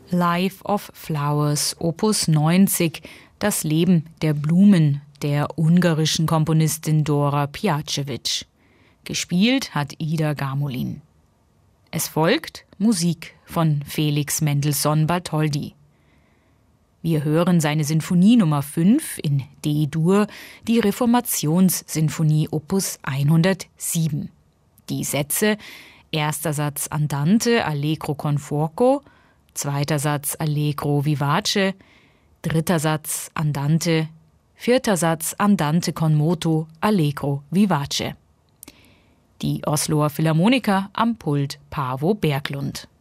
Life of Flowers, Opus 90, das Leben der Blumen der ungarischen Komponistin Dora Pejacevic. Gespielt hat Ida Gamulin. Es folgt Musik von Felix Mendelssohn Bartholdy. Wir hören seine Sinfonie Nummer 5 in D-Dur, die Reformationssinfonie Opus 107. Die Sätze: erster Satz Andante allegro con fuoco, zweiter Satz allegro vivace, dritter Satz Andante, vierter Satz Andante con moto allegro vivace. Die Osloer Philharmoniker am Pult Paavo Berglund.